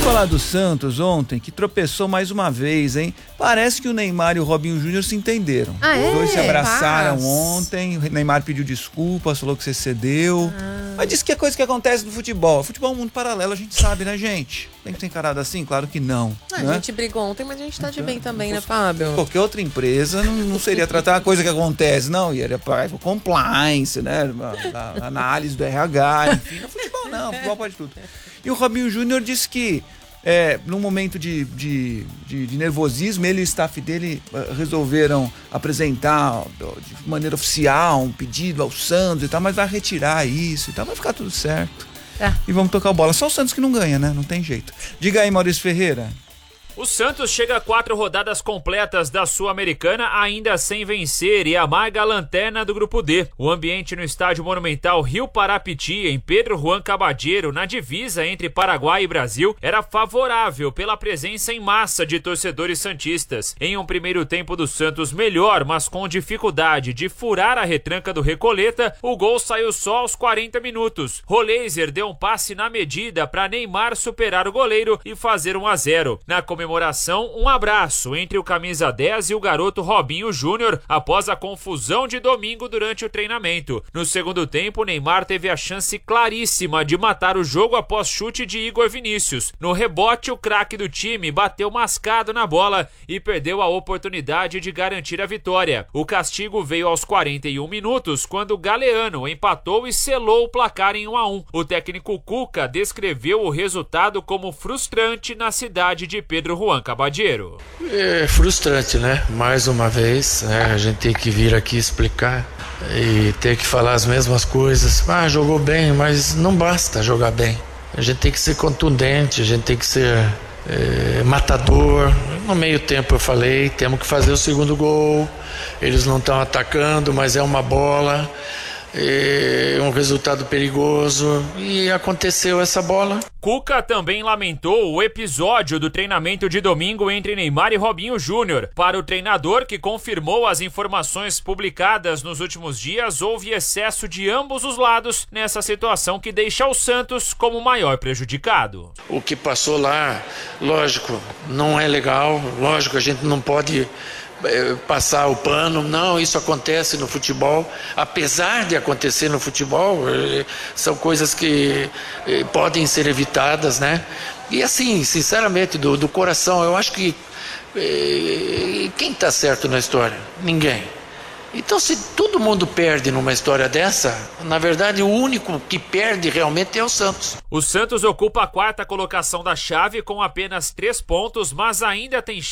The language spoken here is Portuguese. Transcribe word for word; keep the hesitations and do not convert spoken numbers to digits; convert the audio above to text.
falar do Santos ontem, que tropeçou mais uma vez, hein? Parece que o Neymar e o Robinho Júnior se entenderam. Ah, é? Os dois se abraçaram Paz. ontem, o Neymar pediu desculpas, falou que você cedeu. Ah. Mas disse que é coisa que acontece no futebol. Futebol é um mundo paralelo, a gente sabe, né, gente? Tem que ser encarado assim? Claro que não. Ah, né? A gente brigou ontem, mas a gente tá de então, bem também, né, Fábio? Qualquer outra empresa não, não seria tratar uma coisa que acontece, não. E era para compliance, né? A, a análise do R H, enfim. No futebol não, futebol pode tudo. E o Robinho Júnior disse que É, num momento de, de, de, de nervosismo, ele e o staff dele uh, resolveram apresentar uh, de maneira oficial um pedido ao Santos e tal, mas vai retirar isso e tal, vai ficar tudo certo. É. E vamos tocar a bola. Só o Santos que não ganha, né? Não tem jeito. Diga aí, Maurício Ferreira. O Santos chega a quatro rodadas completas da Sul-Americana ainda sem vencer e amarga a lanterna do Grupo D. O ambiente no estádio monumental Rio Parapiti, em Pedro Juan Cabadeiro, na divisa entre Paraguai e Brasil, era favorável pela presença em massa de torcedores santistas. Em um primeiro tempo do Santos melhor, mas com dificuldade de furar a retranca do Recoleta, o gol saiu só aos quarenta minutos. Roleiser deu um passe na medida para Neymar superar o goleiro e fazer um a zero. Na comemoração, um abraço entre o camisa dez e o garoto Robinho Júnior após a confusão de domingo durante o treinamento. No segundo tempo, Neymar teve a chance claríssima de matar o jogo após chute de Igor Vinícius. No rebote, o craque do time bateu mascado na bola e perdeu a oportunidade de garantir a vitória. O castigo veio aos quarenta e um minutos, quando Galeano empatou e selou o placar em um a um. O técnico Cuca descreveu o resultado como frustrante na cidade de Pedro Juan Cabadeiro. É frustrante, né? Mais uma vez, né? A gente tem que vir aqui explicar e ter que falar as mesmas coisas. Ah, jogou bem, mas não basta jogar bem. A gente tem que ser contundente, a gente tem que ser é, matador. No meio tempo eu falei, temos que fazer o segundo gol. Eles não estão atacando, mas é uma bola. É um resultado perigoso e aconteceu essa bola. Cuca também lamentou o episódio do treinamento de domingo entre Neymar e Robinho Júnior. Para o treinador, que confirmou as informações publicadas nos últimos dias, houve excesso de ambos os lados nessa situação que deixa o Santos como o maior prejudicado. O que passou lá, lógico, não é legal, lógico, a gente não pode passar o pano, não, isso acontece no futebol, apesar de acontecer no futebol, são coisas que podem ser evitadas, né? E assim, sinceramente, do, do coração, eu acho que quem está certo na história? Ninguém. Então, se todo mundo perde numa história dessa, na verdade o único que perde realmente é o Santos. O Santos ocupa a quarta colocação da chave com apenas três pontos, mas ainda tem